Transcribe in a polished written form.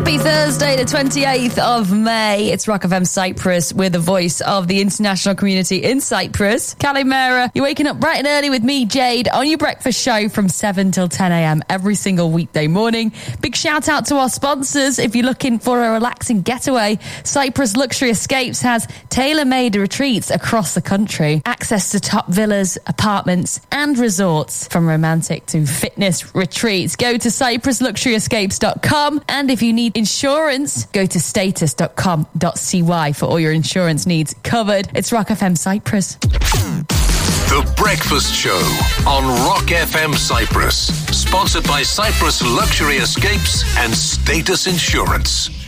Happy Thursday, the 28th of May. It's Rock FM Cyprus. We're the voice of the international community in Cyprus. Kalimera, you're waking up bright and early with me, Jade, on your breakfast show from 7 till 10 a.m. every single weekday morning. Big shout out to our sponsors. If you're looking for a relaxing getaway, Cyprus Luxury Escapes has tailor-made retreats across the country. Access to top villas, apartments and resorts, from romantic to fitness retreats. Go to cyprusluxuryescapes.com, and if you need insurance, go to status.com.cy for all your insurance needs covered. It's Rock FM Cyprus. The Breakfast Show on Rock FM Cyprus. Sponsored by Cyprus Luxury Escapes and Status Insurance.